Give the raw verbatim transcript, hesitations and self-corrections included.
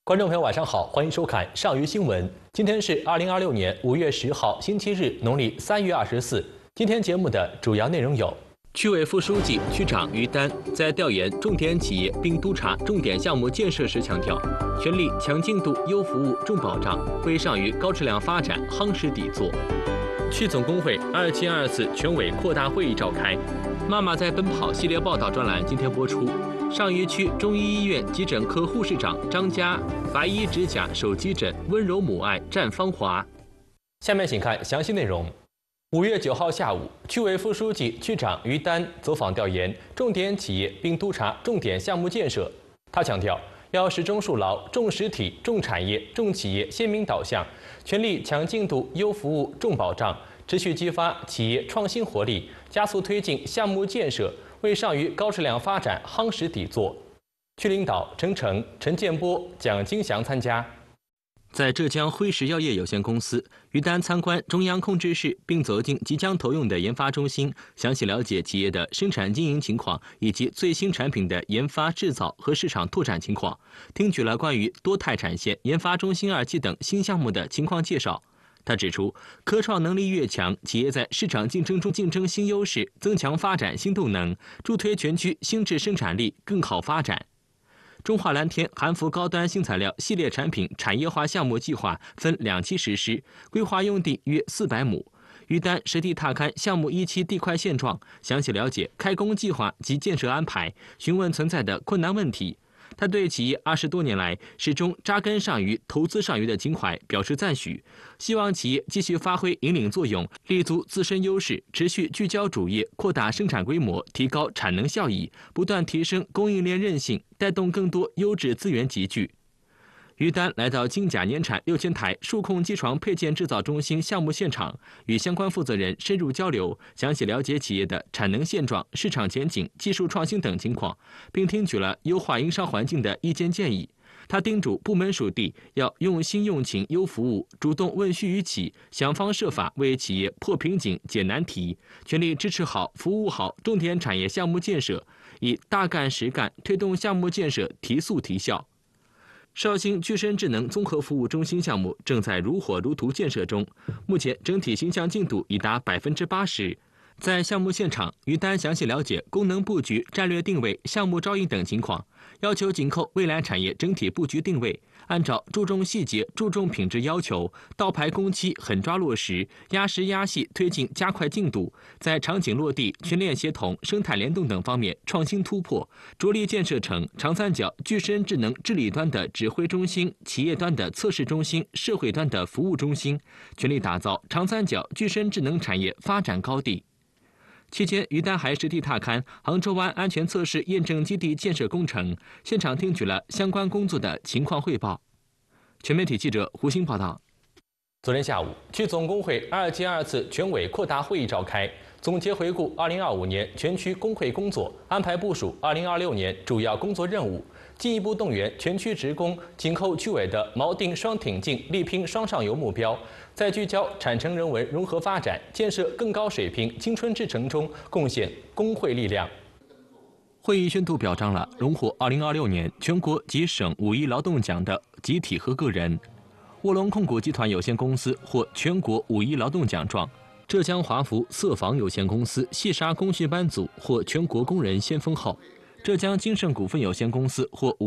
观众朋友，晚上好，欢迎收看上虞新闻。今天是二零二六年五月十号，星期日，农历三月二十四。今天节目的主要内容有：区委副书记、区长于丹在调研重点企业并督查重点项目建设时强调，全力强进度、优服务、重保障，为上虞高质量发展夯实底座。区总工会二七二次全委扩大会议召开。妈妈在奔跑系列报道专栏今天播出。上虞区中医医院急诊科护士长张佳白衣指甲手机诊，温柔母爱绽芳华。下面请看详细内容。五月九号下午，区委副书记、区长于丹走访调研重点企业并督查重点项目建设。他强调，要始终树牢重实体、重产业、重企业鲜明导向，全力强进度、优服务、重保障，持续激发企业创新活力，加速推进项目建设，为上虞高质量发展夯实底座。区领导陈诚、陈建波、蒋金祥参加。在浙江辉石药业有限公司，于丹参观中央控制室，并走进即将投用的研发中心，详细了解企业的生产经营情况以及最新产品的研发制造和市场拓展情况，听取了关于多肽产线研发中心二期等新项目的情况介绍。他指出，科创能力越强，企业在市场竞争中竞争新优势，增强发展新动能，助推全区新质生产力更好发展。中华蓝天含氟高端新材料系列产品产业化项目计划分两期实施，规划用地约四百亩。于丹实地踏勘项目一期地块现状，详细了解开工计划及建设安排，询问存在的困难问题。他对企业二十多年来始终扎根上虞、投资上虞的情怀表示赞许，希望企业继续发挥引领作用，立足自身优势，持续聚焦主业，扩大生产规模，提高产能效益，不断提升供应链韧性，带动更多优质资源集聚。于丹来到金甲年产六千台数控机床配件制造中心项目现场，与相关负责人深入交流，详细了解企业的产能现状、市场前景、技术创新等情况，并听取了优化营商环境的意见建议。他叮嘱部门属地要用心用情优服务，主动问需于企，想方设法为企业破瓶颈、解难题，全力支持好、服务好重点产业项目建设，以大干实干推动项目建设提速提效。绍兴具身智能综合服务中心项目正在如火如荼建设中，目前整体形象进度已达百分之八十。在项目现场，于丹详细了解功能布局、战略定位、项目招引等情况，要求紧扣未来产业整体布局定位，按照注重细节、注重品质要求，倒排工期狠抓落实，压实压细推进加快进度，在场景落地、群链协同、生态联动等方面创新突破，着力建设成长三角具身智能治理端的指挥中心、企业端的测试中心、社会端的服务中心，全力打造长三角具身智能产业发展高地。期间，于丹还实地踏勘杭州湾安全测试验证基地建设工程，现场听取了相关工作的情况汇报。全媒体记者胡鑫报道。昨天下午，区总工会二七二次全委扩大会议召开，总结回顾二零二五年全区工会工作，安排部署二零二六年主要工作任务，进一步动员全区职工紧扣区委的锚定双挺进、力拼双上游目标，在聚焦产城人文融合发展、建设更高水平青春之城中贡献工会力量。会议宣读表彰了荣获二零二六年全国及省五一劳动奖的集体和个人。卧龙控股集团有限公司获全国五一劳动奖状，浙江华福色纺有限公司细纱工序班组获全国工人先锋号，浙江金盛股份有限公司获五